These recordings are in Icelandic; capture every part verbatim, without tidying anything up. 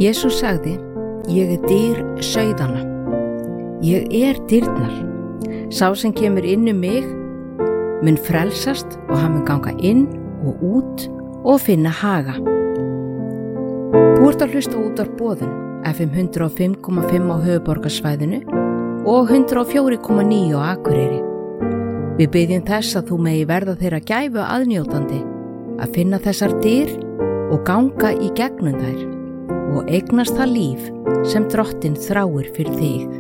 Jesús sagði, ég er dyr sauðanna. Ég er dyrnar. Sá sem kemur inn um mig mun frelsast og hann mun ganga inn og út og finna haga. Þú ert að hlusta út á Boðun, F M hundrað og fimm komma fimm á höfuðborgarsvæðinu og hundrað og fjögur komma níu á Akureyri. Við biðjum þess að þú megi verða þeirra gæfu aðnjótandi að finna þessar dyr og ganga í gegnum þær og eignast það líf sem Drottinn þráir fyrir þig.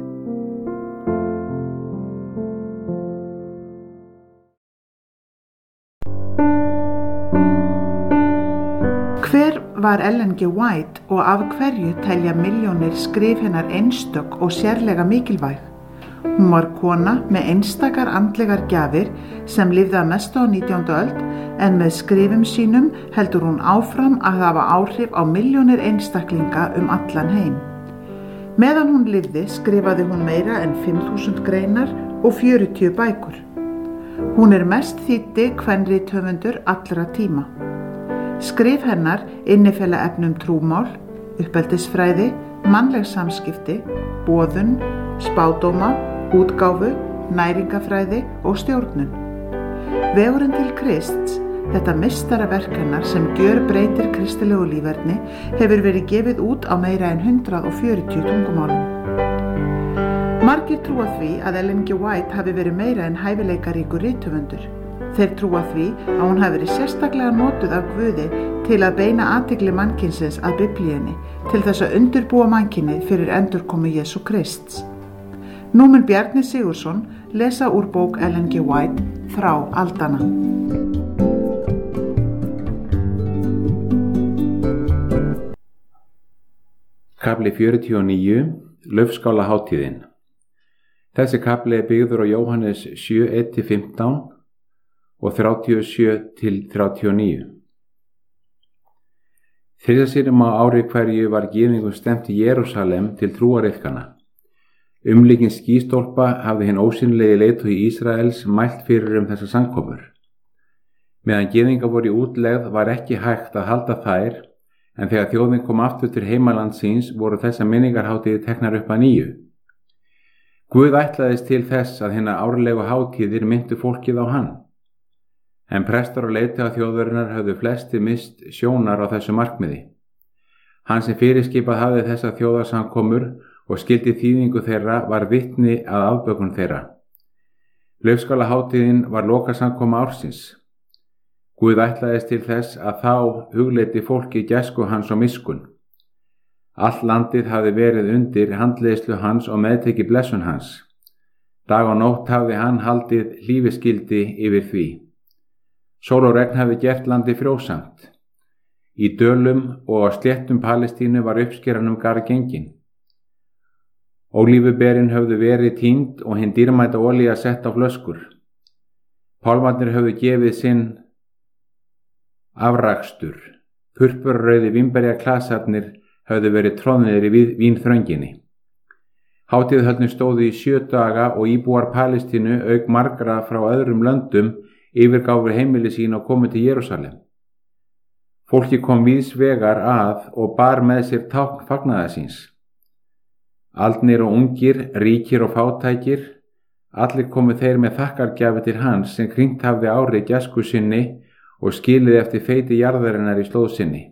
Hver var Ellen G. White og af hverju telja milljónir skrif hennar einstök og sérlega mikilvæg? Hún var kona með einstakar andlegar gjafir sem lifði að mestu á nítjándu öld en með skrifum sínum heldur hún áfram að hafa áhrif á milljónir einstaklinga um allan heim. Meðan hún lifði skrifaði hún meira en fimm þúsund greinar og fjörutíu bækur. Hún er mest þýddi kvenrithöfundur allra tíma. Skrif hennar innifela efnum trúmál, uppeldisfræði, mannleg samskipti, boðun, spádóma, útgáfu, næringafræði og stjórnun. Vegurinn til Krists, þetta meistaraverk hennar sem gjörbreytir kristilegu líferni, hefur verið gefið út á meira en hundrað og fjörutíu tungumálum. Margir trúa því að Ellen G. White hafi verið meira en hæfileikaríkur rithöfundur. Þeir trúa því að hún hafi verið sérstaklega notuð af Guði til að beina athygli mannkynsins að Biblíunni til þess að undirbúa mannkynið fyrir endurkomu Jesú Krists. Nú mun Bjarni Sigurðsson lesa úr bók Ellen G. White, Þrá aldanna. Kafli fjörutíu og níu, Laufskálahátíðin. Þessi kafli er byggður á Jóhannes sjö, eitt til fimmtán og þrjátíu og sjö til þrjátíu og níu. Þriðja sinnum á ári hverju var gyðingum stefnt í Jerúsalem til trúariðkana. Umlíkin skýstólpa hafði hinn ósýnilegi leiðtogi Ísraels mælt fyrir um þessar samkomur. Meðan gyðingar voru í útlegð var ekki hægt að halda þær, en þegar þjóðin kom aftur til heimaland síns voru þessar minningarhátíðir teknar upp að nýju. Guð ætlaðist til þess að hinna árlegu hátíðir myndu fólkið á hann. En prestar og leiðtogar þjóðarinnar höfðu flesti mist sjónar á þessu markmiði. Hann sem fyrirskipað hafði þessar þjóðarsamkomur og skildi þýðingu þeirra var vitni að afbökun þeirra. Laufskálahátíðin var lokasamkoma ársins. Guð ætlaðist til þess að þá hugleiddi fólki gæsku hans og miskun. Allt landið hafði verið undir handleiðslu hans og meðteki blessun hans. Dag og nótt hafði hann haldið hlífiskildi yfir því. Sól og regn hafði gert landi frjósamt. Í dölum og á sléttum Palestínu var uppskeran um garð gengin. Ólífuberin höfðu verið týnd og hinn dýrmæta olía sett á flöskur. Pálmarnir höfðu gefið sinn afrakstur. Purpurrauði vínberjaklasarnir höfðu verið troðnir í vínþrönginni. Hátíðahöldin stóðu í sjö daga og íbúar Palestínu auk margra frá öðrum löndum yfirgáfu heimili sín og komu til Jerúsalem. Fólki kom víðs vegar að og bar með sér tákn fagnaðar síns. Aldnir og ungir, ríkir og fátækir, allir komu þeir með þakkargjafi til hans sem krýnt hafði árið gæsku sinni og skilið eftir feiti jarðarinnar í slóð sinni.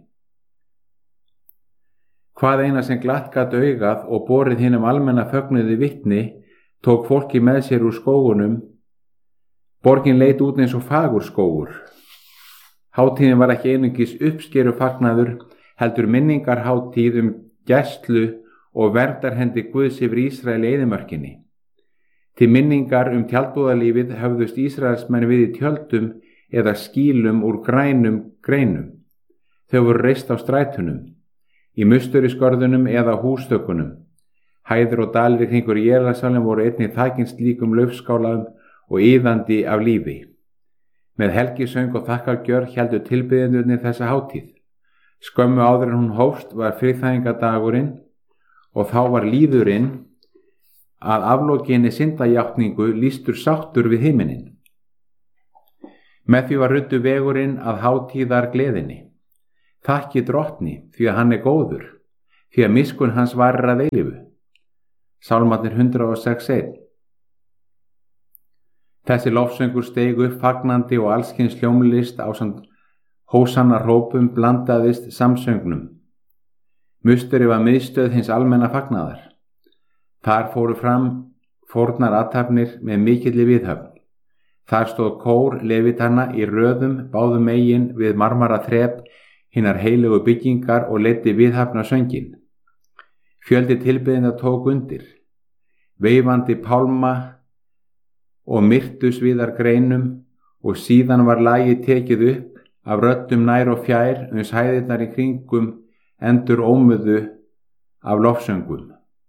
Hvað eina sem glatt gat augað og borið hinum almenna fögnuði vitni, tók fólki með sér úr skógunum. Borgin leit út eins og fagur skógur. Hátíðin var ekki einungis uppskeru fagnaður, heldur minningarhátíð um gæslu og verndarhendi Guðs yfir Ísrael í eyðimörkinni. Til minningar um tjaldbúðalífið höfðust Ísraelsmenn við í tjöldum eða skýlum úr grænum greinum. Þau voru reist á strætunum, í musturiskorðunum eða hústökunum. Hæðir og dalir í kringur Jerúsalem voru einnig þakin slíkum laufskálaum og iðandi af lífi. Með helgisöng og þakkargjörð héldu tilbiðendurnir þessa hátíð. Skömmu áður en hún hófst var friðþægingadagurinn og þá var líðurinn að aflokinni syndajátningu lýstur sáttur við himinin. Með því var ruddu vegurinn að hátíðar gleðinni. Þakki Drottni því að hann er góður. því að miskunn hans varir að eilífu. Sálmarnir hundrað og sex einn. Þessi lofsöngur steig upp fagnandi og allskyns hljómlist ásamt hósanna hrópum blandaðist samsöngnum. Musteri var miðstöð hins almenna fagnaðar. Þar fóru fram fórnar athafnir með mikilli viðhöfn. Þar stóð kór levitanna í röðum báðum megin við marmara þrep hinnar heilögu byggingar og leiddi viðhafna söngin. Fjöldi tilbeðinda tók undir. Veifandi pálma og myrtusvíðar greinum og síðan var lagið tekið upp af röddum nær og fjær uns hæðirnar í kringum endur ómuðu af lofsöngum.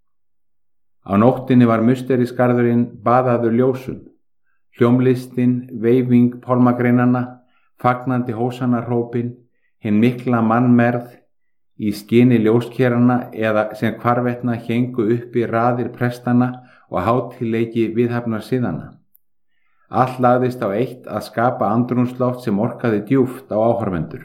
Á nóttinni var musterisgarðurinn baðaður ljósum. Hljómlistin, veifing pálmagreinanna, fagnandi hósanarhrópin, hinn mikla mannmerð í skini ljóskerana eða sem hvarvetna héngu uppi raðir prestana og hátíðleiki viðhafnar siðana. Allt lagðist á eitt að skapa andrúmsloft sem orkaði djúpt á áhorfendur.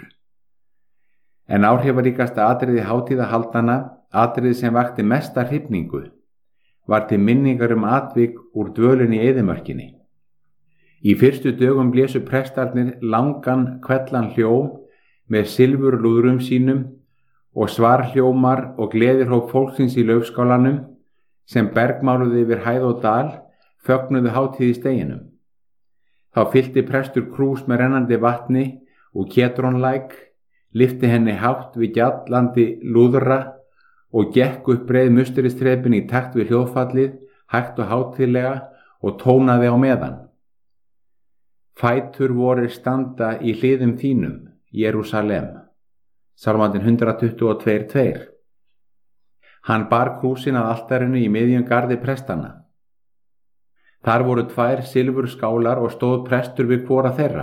En áhrifaríkasta atriði hátíðahaldana, atriði sem vakti mesta hrifningu, var til minningar um atvik úr dvölunni í eyðimörkinni. Í fyrstu dögum blésu prestarnir langan kvellan hljóm með silfurlúðrum sínum og svarhljómar og gleðirhóp fólksins í laufskálanum sem bergmáluði yfir hæð og dal fögnuðu hátíð í steginum. Þá fyllti prestur krús með rennandi vatni og Kédronlæk, lyfti henni hátt við gjallandi lúðra og gekk upp breið musturistrepin í takt við hljóðfallið, hægt og hátíðlega og tónaði á meðan. Fætur vorir standa í hliðum þínum, Jerúsalem. Sálmandinn hundrað tuttugu og tvö tveir. Hann bar krúsin að altarinu í miðjum garði prestana. Þar voru tvær silfurskálar og stóð prestur við hvora þeirra.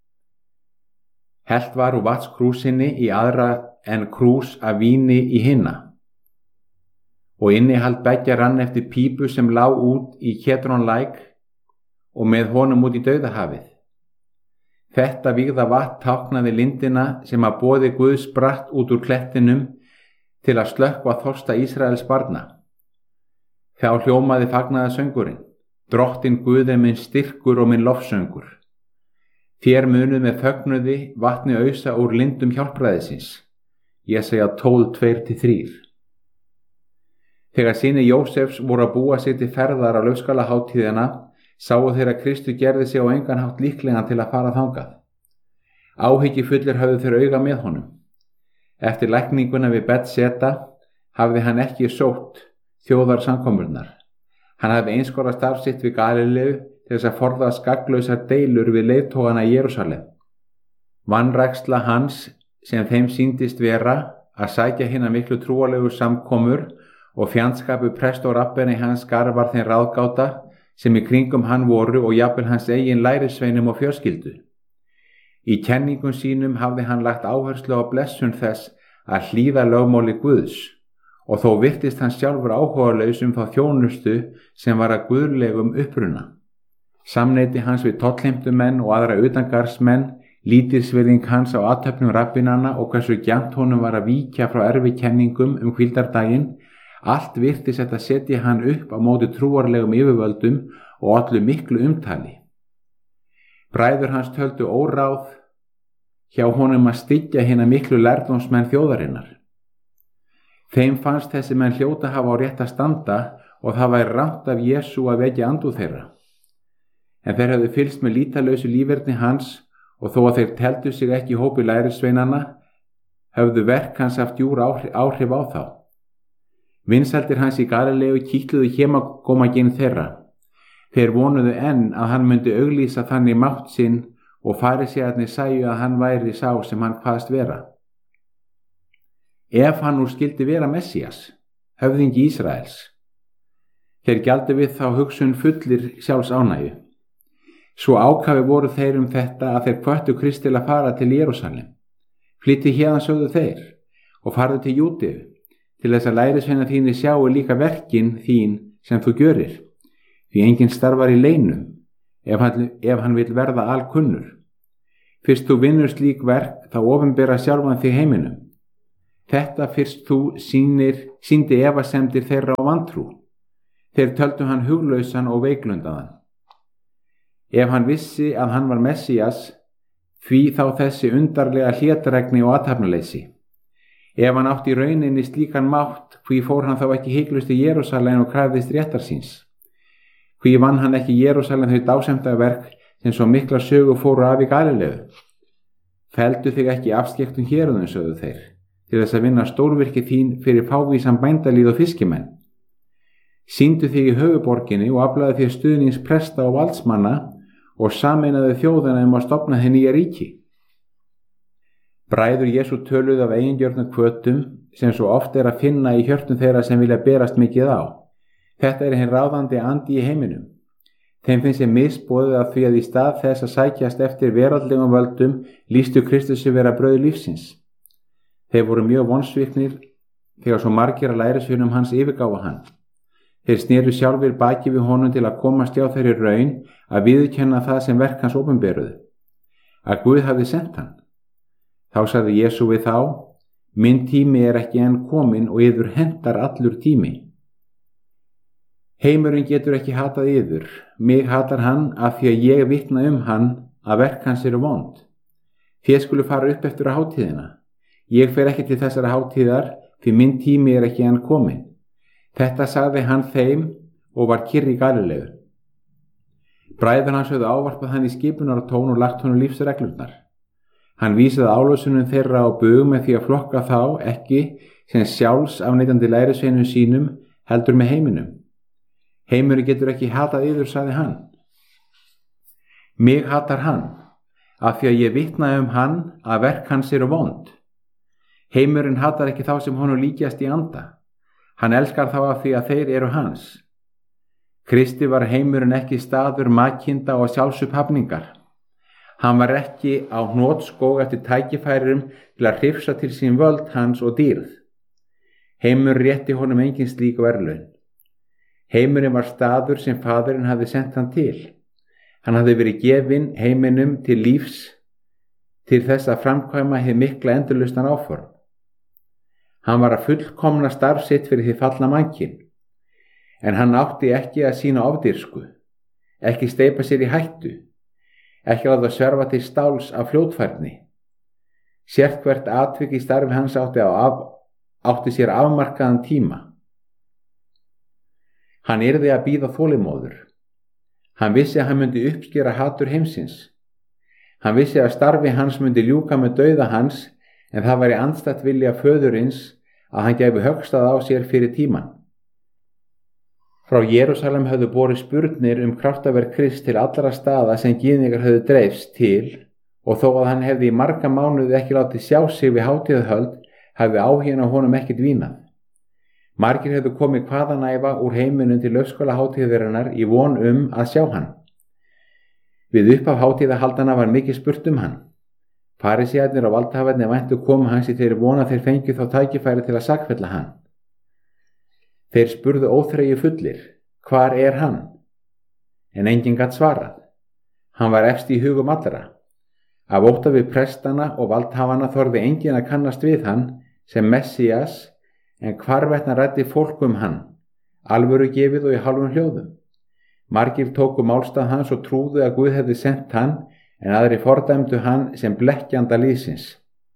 Hellt var úr vatnskrúsinni í aðra en krús af víni í hinna. Og innihald beggja rann eftir pípu sem lá út í Kédronlæk og með honum út í dauðahafið. Þetta vígða vatn táknaði lindina sem að boði Guðs spratt út úr klettinum til að slökkva þorsta Ísraels barna. Þá hljómaði fagnaðarsöngurinn. Drottinn Guð er minn styrkur og minn lofsöngur. Þér munuð með fögnuði vatni ausa úr lindum hjálpræðisins. Jesaja tólf tvö til þrjú. Þegar synir Jósefs voru að búa sig til ferðar á laufskálaháttíðina, sáu þeir að Kristur gerði sig á engan hátt líklegan til að fara þangað. Áhyggjufullir höfðu þeir auga með honum. Eftir lækninguna við Betseta hafði hann ekki sótt þjóðarsamkomurnar. Hann hafði einskora starf sitt við Galileu til þess að forða skagglausar deilur við leiðtogana í Jerúsalem. Vanræksla hans sem þeim sýndist vera að sækja hina miklu trúalegu samkomur og fjandskapu prest og rabbeni hans garvar þeim ráðgáta sem í kringum hann voru og jafnvel hans eigin lærisveinum og fjölskyldu. Í kenningum sínum hafði hann lagt áherslu á blessun þess að hlýða lögmáli Guðs og þó virtist hann sjálfur áhugalaus um þá þjónustu sem var að guðlegum uppruna. Samneyti hans við tollheimtumenn og aðra utangarðsmenn, lítilsvirðing hans á athöfnum rabbinanna og hversu gjarnt honum var að víkja frá erfikenningum um hvíldardaginn, allt virtist þetta setja hann upp á móti trúarlegum yfirvöldum og allu miklu umtali. Bræður hans töldu óráð hjá honum að styggja hina miklu lærdómsmenn þjóðarinnar. Þeim fannst þessi menn hljóta hafa á rétt að standa og það væri rangt af Jesú að vekja andúð þeirra. En þeir hefðu fylgst með lítalausu líferni hans og þó að þeir teldu sig ekki í hópi lærisveinanna, höfðu verk hans haft djúr áhrif á þá. Vinsældir hans í Galileu kýtluðu hémagómaginn þeirra. Þeir vonuðu enn að hann myndi auglýsa þannig mátt sinn og farisæarnir sæju að hann væri sá sem hann kvaðst vera. Ef hann nú skildi vera Messías, höfðingi Ísraels. Þeir gjaldu við þá hugsun fullir sjálfs ánægju. Svo ákafi voru þeir um þetta að þeir hvöttu Krist til að fara til Jerúsalem. Flytti héðan sögðu þeir og farðu til Júdeu, til þess að lærisveina þínir sjáu líka verkin þín sem þú gjörir, því enginn starfar í leinum ef hann, ef hann vil verða alkunnur. Fyrst þú vinnur slík verk þá opinbera sjálfan þig heiminum. Þetta fyrst þú sýnir, sýndi efasemdir þeirra á vantrú. Þeir töldu hann huglausan og veiklundaðan. Ef hann vissi að hann var Messías, því þá þessi undarlega hlétregni og athafnaleysi. Ef hann átti í rauninni slíkan mátt, hví fór hann þá ekki hiklaust í Jerúsalem og krafðist réttar síns? Hví vann hann ekki í Jerúsalem þau dásemdaverk sem svo mikla sögu fóru af í Galileu? Feldu þig ekki afskektum héruðum, sögðu þeir, til þess að vinna stórvirki þín fyrir fávísan bændalíð og fiskimenn. Sýndu þig í höfuborginni og aflaðu þér stuðnings presta og valdsmanna og sameinaðu þjóðina um að stofna þér nýja ríki. Bræður Jesú töluðu af eigingjörnum hvötum sem svo oft er að finna í hjörtum þeirra sem vilja berast mikið á. Þetta er hinn ráðandi andi í heiminum. Þeim finnst ég misboðið af því að í stað þess að sækjast eftir veraldlegum völdum lýstu Kristusi vera brauð lífsins. Þeir voru mjög vonsviknir þegar svo margir að lærisveinum hans yfirgáfa hann. Þeir sneru sjálfir baki við honum til að komast hjá þeirri raun að viðurkenna það sem verk hans opinberuðu, að Guð hafði sent hann. Þá sagði Jesú við þá: Minn tími er ekki enn kominn og yður hentar allur tími. Heimurinn getur ekki hatað yður, mig hatar hann af því að ég vitna um hann að verk hans eru vond. Þér skulu fara upp eftir að hátíðina. Ég fer ekki til þessara hátíðar því minn tími er ekki enn kominn. Þetta sagði hann þeim og var kyrr í Galileu. Bræður hans höfðu ávarpað hann í skipunartón og lagt honum lífsreglurnar. Hann vísaði álösunum þeirra á bug með því að flokka þá ekki sem sjálfs afneitandi lærisveinum sínum heldur með heiminum. Heimurinn getur ekki hatað yður, sagði hann. Mig hatar hann, af því að ég vitna um hann að verk hans eru vond. Heimurinn hatar ekki þá sem honum líkjast í anda. Hann elskar þá af því að þeir eru hans. Kristi var heimurinn ekki staður makinda og sjálfsupphafningar. Hann var ekki á hnotskóg eftir tækifærum til að hrifsa til sín völd hans og dýrð. Heimur rétti honum engin slík verðlaun. Heimurinn var staður sem Faðirinn hafði sent hann til. Hann hafði verið gefinn heiminum til lífs til þess að framkvæma hið mikla endurlausnar áform. Hann var að fullkomna starf sitt fyrir því fallna mannkyn, en hann átti ekki að sína ofdýrsku, ekki steypa sér í hættu, ekki láta sverfa til stáls af fljótfærni. Sérhvert atvik í starfi hans átti, af, átti sér afmarkaðan tíma. Hann yrði að bíða þolinmóður. Hann vissi að hann myndi uppskera hatur heimsins. Hann vissi að starfi hans myndi ljúka með dauða hans, en það væri andstætt vilja föðurins að hann gæfi höggstað á sér fyrir tíman. Frá Jerúsalem höfðu borið spurnir um kraftaverk Krist til allra staða sem gyðingar höfðu dreifst til, og þó að hann hefði í marga mánuði ekki látið sjá sig við hátíðahöld, hefði áhuginn á honum ekkert vínað. Margir hefðu komið hvaðanæfa úr heiminum til laufskóla hátíðarinnar í von um að sjá hann. Við upphaf hátíðahaldana var mikið spurt um hann. Farísearnir og valdhafarnir væntu komu hans í þeirri von að þeir fengju þá tækifæri til að sakfella hann. Þeir spurðu óþreyju fullir: Hvar er hann? En enginn gat svarað. Hann var efst í hugum allra. Af ótta við prestana og valdhafana þorði enginn að kannast við hann sem Messías, en hvarvetna ræddi fólk um hann, alvöru gefið og í hálfum hljóðum. Margir tóku málstað hans og trúðu að Guð hefði sent hann, en aðri fordæmdu hann sem blekkjanda lýðsins.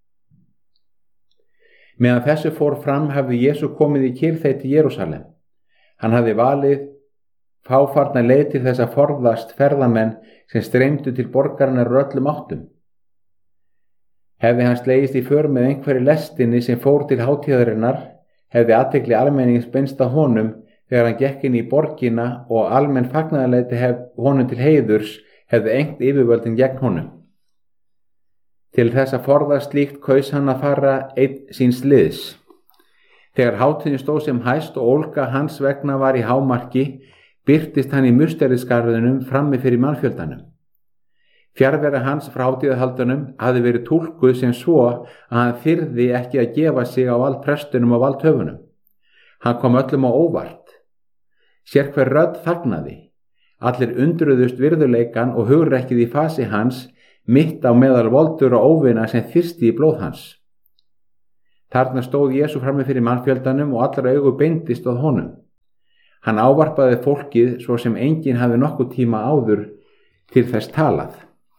Meðan þessu fór fram hafði Jesú komið í kyrrþeyt í Jerúsalem. Hann hafði valið fáfarna leið til þess að forðast ferðamenn sem streymdu til borgarinnar úr öllum áttum. Hefði hann slegist í för með einhverju lestinni sem fór til hátíðarinnar, hefði athygli almennings beinst að honum þegar hann gekk inn í borgina og almenn fagnaðarlæti hef honum til heiðurs hefði engt yfirvöldin gegn honum. Til þess að forðast slíkt kaus hann að fara einn síns liðs. Þegar hátíðin stóð sem hæst og ólga hans vegna var í hámarki, birtist hann í musterisgarðinum frammi fyrir mannfjöldanum. Fjarvera hans frá hátíðahaldunum hafði verið túlkuð sem svo að hann þyrði ekki að gefa sig á vald prestunum og valdhöfunum. Hann kom öllum á óvart. Sérhver rödd þagnaði. Allir undruðust virðuleikan og hugrekkið í fasi hans mitt á meðal voldur og óvina sem þyrsti í blóð hans. Þarna stóð Jesú frammi fyrir mannfjöldanum og allra augu beindist að honum. Hann ávarpaði fólkið svo sem enginn hafi nokkuð tíma áður til þess talað.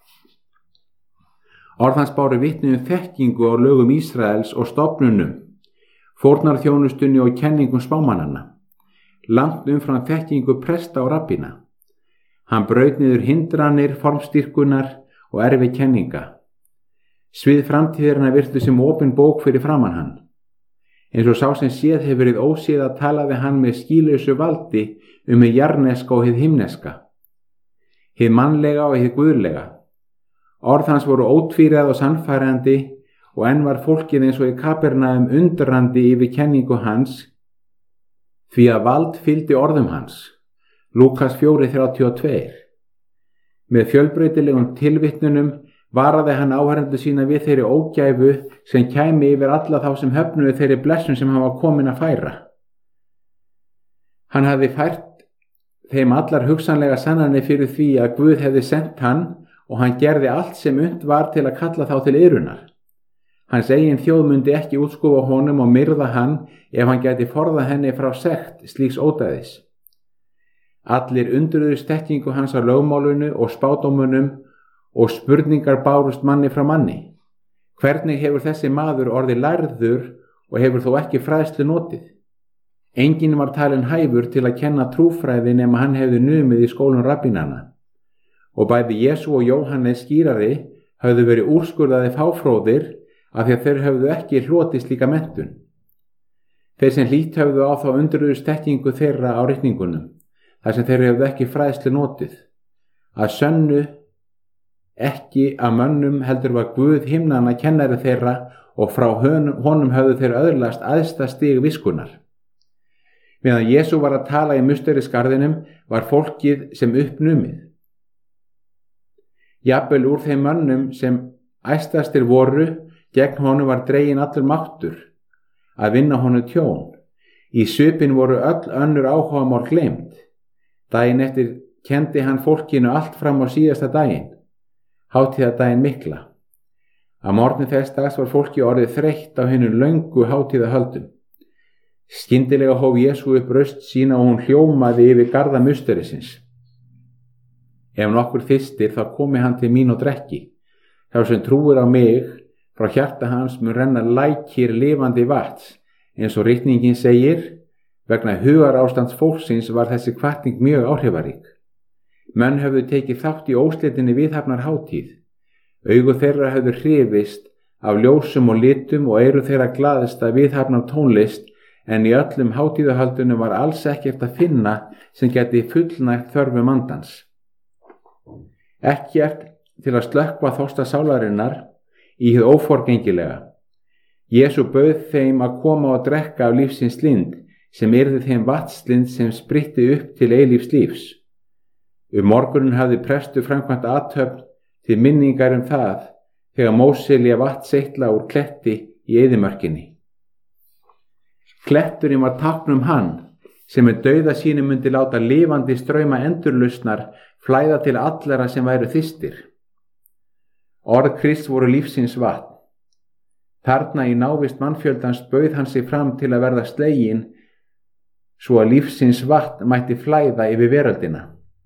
Orð hans báru vitni um þekkingu á lögum Ísraels og stofnunum, fórnarþjónustunni og kenningum spámannanna, langt umfram þekkingu presta og rabbína. Hann braut niður hindranir, formstyrkunar og erfi kenninga. Svið framtíðarinnar virtu sem opin bók fyrir framan hann. Eins og sá sem séð hefur verið óséð að talaði hann með skýlausu valdi um hið jarneska og hið himneska, hið mannlega og hið guðlega. Orð hans voru ótvíræð og sannfærandi og enn var fólkið eins og í Kapernaum undrandi yfir kenningu hans, því að vald fylgdi orðum hans. Lúkas fjögur þrjátíu og tvö. Með fjölbreytilegum tilvitnunum varaði hann áheyrendur sína við þeirri ógæfu sem kæmi yfir alla þá sem höfnuðu þeirri blessun sem hann var kominn að færa. Hann hafði fært þeim allar hugsanlega sannanir fyrir því að Guð hefði sent hann og hann gerði allt sem unnt var til að kalla þá til iðrunar. Hans eigin þjóð myndi ekki útskúfa honum og myrða hann ef hann gæti forða henni frá sekt slíks ódæðis. Allir undruðust þekkingu hans á lögmálinu og spádómunum og spurningar bárust manni frá manni. Hvernig hefur þessi maður orðið lærður og hefur þó ekki fræðslu notið? Enginn var talinn hæfur til að kenna trúfræði nema hann hefði numið í skólum rabbínanna. Og bæði Jesú og Jóhannes skýrari höfðu verið úrskurðaði fáfróðir af því að þeir höfðu ekki hlotið slíka menntun. Þeir sem hlýtt höfðu á þá undruðust þekkingu þeirra á ritningunum, þar sem þeir höfðu ekki fræðslu notið. Að sönnu ekki að mönnum heldur var Guð himnanna kennari þeirra og frá honum höfðu þeir öðlast æðsta stig viskunnar. Meðan Jesú var að tala í musterisgarðinum var fólkið sem uppnumið. Jafnvel úr þeim mönnum sem æstastir voru, gegn honum var dreginn allur máttur að vinna honum tjón. Í svipinn voru öll önnur áhugamál gleymt. Daginn eftir kenndi hann fólkinu allt fram á síðasta daginn, hátíðardaginn mikla. Að morgni þess dags var fólki orðið þreytt á hinum löngu hátíðahöldum. Skyndilega hóf Jesú upp röst sína og hún hljómaði yfir garða musterisins. Ef nokkur þyrstir þá komi hann til mín og drekki. Sá sem trúir á mig, frá hjarta hans mun renna lækir lifandi vatns, eins og ritningin segir, vegna hugarástands fólksins var þessi hvatning mjög áhrifarík. Menn höfðu tekið þátt í óslitinni viðhafnar hátíð. Augu þeirra höfðu hrifist af ljósum og litum og eyru þeirra glaðist að viðhafnar tónlist, en í öllum hátíðahaldunum var alls ekkert að finna sem geti fullnægt þörfum andans. Ekkert til að slökkva þorsta sálarinnar í hið óforgengilega. Jesú bauð þeim að koma og drekka af lífsins lind, sem yrði þeim vatnslind sem spritti upp til eilífs lífs. Um morgunin hafði prestur framkvæmt athöfn til minningar um það, þegar Móse lét vatn seytla úr kletti í eyðimörkinni. Kletturinn var tákn um hann, sem með dauða sínu myndi láta lifandi strauma endurlausnar flæða til allra sem væru þyrstir. Orð Krists voru lífsins vatn. Þarna í návist mannfjöldans bauð hann sig fram til að verða sleginn, svo að lífsins vatn mætti flæða yfir veröldina.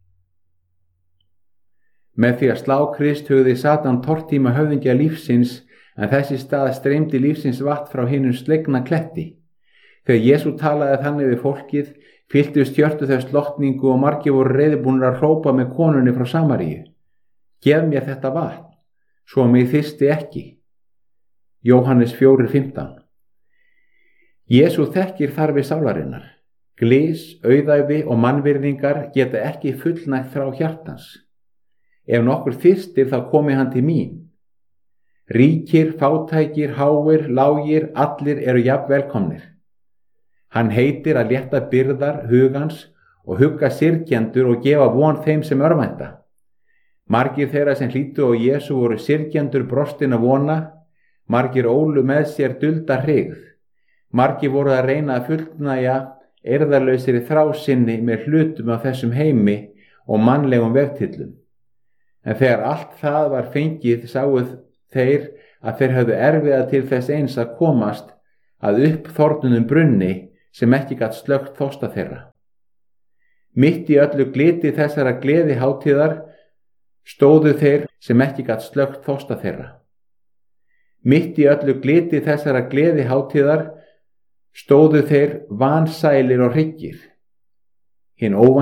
Með því að slá Krist hugði Satan tortíma höfðingja lífsins, en þessi stað streymdi lífsins vatn frá hinum slegna kletti. Þegar Jesú talaði þannig við fólkið, fylltust hjörtu þau slottningu og margir voru reiðubúnir að hrópa með konunni frá Samaríu. Gef mér þetta vatn, svo mig þyrsti ekki. Jóhannes fjögur fimmtán. Jesú þekkir þarfir sálarinnar. Glys, auðæfi og mannvirðingar geta ekki fullnægt þrá hjartans. Ef nokkur þyrstir þá komi hann til mín. Ríkir, fátækir, háir, lágir, allir eru jafn velkomnir. Hann heitir að létta byrðar hugans og hugga syrgjendur og gefa von þeim sem örvænta. Margir þeirra sem hlýddu á Jesú voru syrgjendur brostin að vona, margir ólu með sér dulda hryggð. Margir voru að reyna að fullnægja eirðarlausri þrásinni með hlutum af þessum heimi og mannlegum vegtillum. En þegar allt það var fengið sáu þeir að þeir höfðu erfiða til þess eins að komast að uppþornunum brunni sem ekki gat slökkt þorsta þeirra. Mitt í öllu gliti þessara gleði hátíðar stóðu þeir sem ekki gat slökkt þorsta þeirra. Mitt í öllu gliti þessara gleði hátíðar stóðu þeir vansælir og hryggir. Hinn